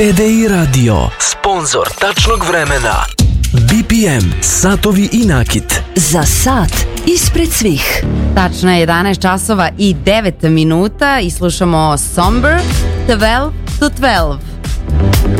TDI Radio, sponsor tačnog vremena. BPM, satovi i nakit. Za sat ispred svih. Tačno je 11 časova i 9 minuta i slušamo Somber 12 to 12.